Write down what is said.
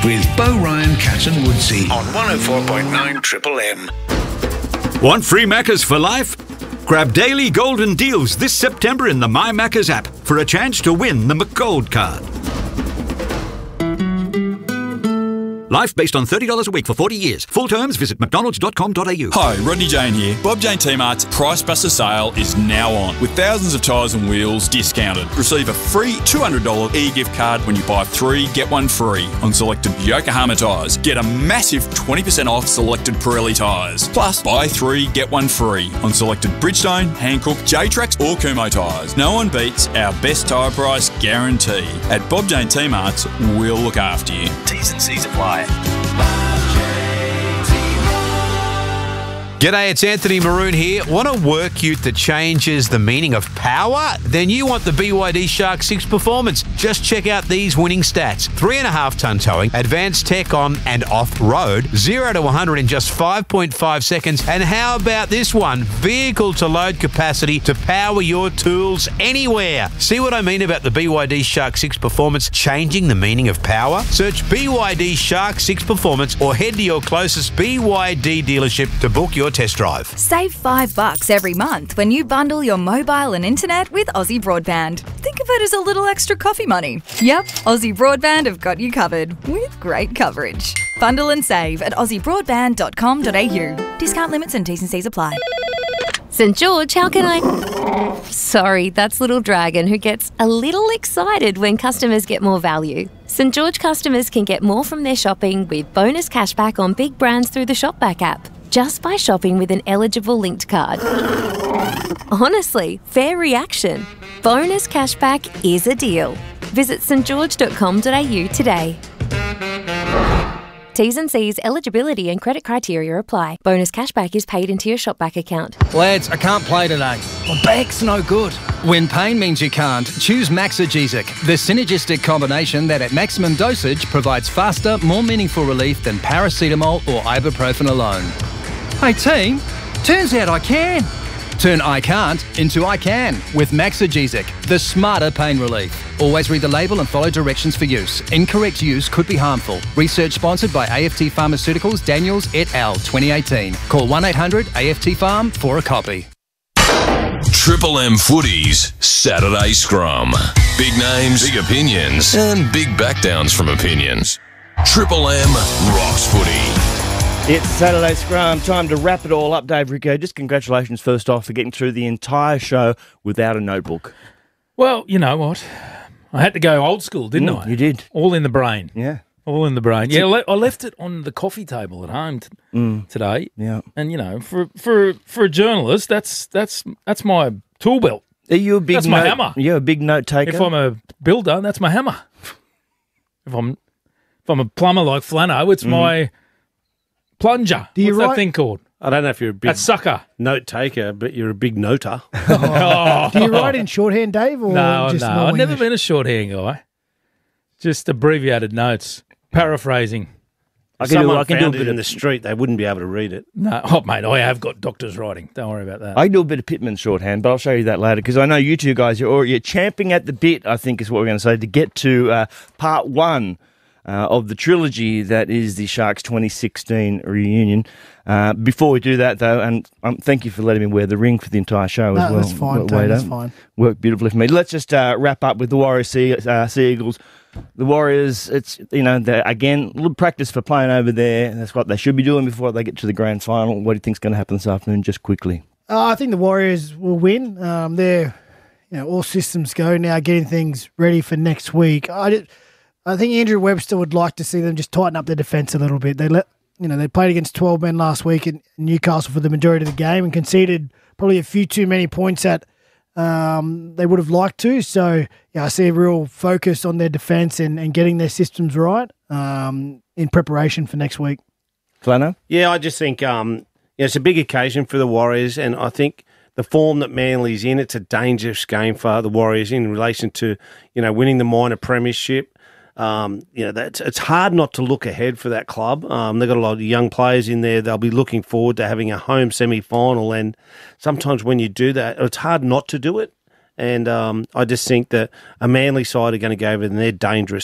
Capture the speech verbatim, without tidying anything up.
with Bo Ryan, Cat and Woodsy on one oh four point nine Triple M. Want free Maccas for life? Grab daily golden deals this September in the My Maccas app for a chance to win the McGold card. Life based on thirty dollars a week for forty years. Full terms, visit mcdonalds dot com dot a u. Hi, Rodney Jane here. Bob Jane T-Mart's Price Buster sale is now on, with thousands of tyres and wheels discounted. Receive a free two hundred dollars e-gift card when you buy three, get one free on selected Yokohama tyres. Get a massive twenty percent off selected Pirelli tyres. Plus, buy three, get one free on selected Bridgestone, Hankook, J-Trax or Kumho tyres. No one beats our best tyre price guarantee. At Bob Jane T-Mart's, we'll look after you. T's and C's apply. G'day, it's Anthony Maroon here. Want a work ute that changes the meaning of power? Then you want the B Y D Shark six Performance. Just check out these winning stats. Three and a half ton towing, advanced tech on and off-road, zero to one hundred in just five point five seconds. And how about this one? Vehicle to load capacity to power your tools anywhere. See what I mean about the B Y D Shark six Performance changing the meaning of power? Search B Y D Shark six Performance or head to your closest B Y D dealership to book your test drive. Save five bucks every month when you bundle your mobile and internet with Aussie Broadband. Think of it as a little extra coffee money. Yep, Aussie Broadband have got you covered with great coverage. Bundle and save at aussie broadband dot com dot a u. Discount limits and T's and C's apply. St George, how can I... Sorry, that's Little Dragon, who gets a little excited when customers get more value. St George customers can get more from their shopping with bonus cashback on big brands through the Shopback app, just by shopping with an eligible linked card. Honestly, fair reaction. Bonus cashback is a deal. Visit st george dot com dot a u today. T's and C's, eligibility and credit criteria apply. Bonus cashback is paid into your Shopback account. Lads, I can't play today. My back's no good. When pain means you can't, choose Maxigesic, the synergistic combination that at maximum dosage provides faster, more meaningful relief than paracetamol or ibuprofen alone. Hey team, turns out I can. Turn I can't into I can with Maxigesic, the smarter pain relief. Always read the label and follow directions for use. Incorrect use could be harmful. Research sponsored by A F T Pharmaceuticals, Daniels et al. twenty eighteen. Call one eight hundred A F T Farm for a copy. Triple M Footy's Saturday Scrum. Big names, big opinions, and big backdowns from opinions. Triple M rocks footy. It's Saturday Scrum. Time to wrap it all up, Dave Rico. Just congratulations first off for getting through the entire show without a notebook. Well, you know what? I had to go old school, didn't Mm, I? you did. All in the brain. Yeah. All in the brain. Yeah, le- I left it on the coffee table at home t- Mm. today. Yeah. And, you know, for for for a journalist, that's that's that's my tool belt. Are you a big That's my note, hammer. You're a big note taker? If I'm a builder, that's my hammer. If I'm if I'm a plumber like Flano, it's Mm. my plunger. Do you What's that write- thing called? I don't know if you're a big That sucker. note taker, but you're a big noter. Oh. Do you write in shorthand, Dave? Or No, just no. normal I've never English? been a shorthand guy. Just abbreviated notes. Paraphrasing. I If can do, someone I can do a found bit it in of the street, they wouldn't be able to read it. No, oh, mate, I have got doctor's writing. Don't worry about that. I can do a bit of Pittman shorthand, but I'll show you that later because I know you two guys, you're, you're champing at the bit, I think is what we're going to say, to get to uh, part one uh, of the trilogy that is the Sharks twenty sixteen reunion. Uh, before we do that, though, and um, thank you for letting me wear the ring for the entire show No, as well. that's fine, Wait, Tony, that's um, fine. Worked beautifully for me. Let's just uh, wrap up with the Warriors Sea, uh, Sea Eagles. The Warriors, it's, you know, they're, again, a little practice for playing over there. That's what they should be doing before they get to the grand final. What do you think's going to happen this afternoon, just quickly? Uh, I think the Warriors will win. Um, they're, you know, all systems go now, getting things ready for next week. I, did, I think Andrew Webster would like to see them just tighten up their defence a little bit. They let, you know, they played against twelve men last week in Newcastle for the majority of the game and conceded probably a few too many points that um, they would have liked to. So, yeah, I see a real focus on their defence and, and getting their systems right um, in preparation for next week. Flano? Yeah, I just think um, you know, it's a big occasion for the Warriors, and I think the form that Manly's in, it's a dangerous game for the Warriors in relation to, you know, winning the minor premiership. Um, you know, that's, it's hard not to look ahead for that club. Um, they've got a lot of young players in there. They'll be looking forward to having a home semi-final, and sometimes when you do that, it's hard not to do it. And um, I just think that a Manly side are going to go over and they're dangerous.